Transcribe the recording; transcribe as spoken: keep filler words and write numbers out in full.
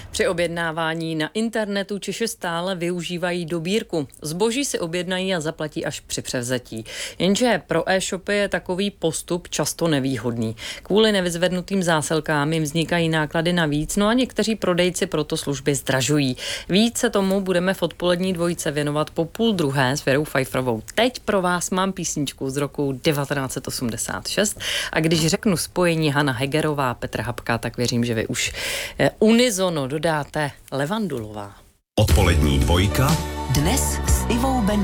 Při objednávání na internetu Češi stále využívají dobírku. Zboží si objednají a zaplatí až při převzetí. Jenže pro e-shopy je takový postup často nevýhodný. Kvůli nevyzvednutým zásilkám jim vznikají náklady navíc, no a někteří prodejci proto služby zdražují. Více tomu budeme v odpolední dvojice věnovat po půl druhé s Věrou Pfeifferovou. Teď pro vás mám písničku z roku devatenáct set osmdesát šest a když řeknu spojení Hana Hegerová, Petr Habka, tak věřím, že vy už unizono dodáte Levandulová. Odpolední dvojka. Dnes s Ivou Ben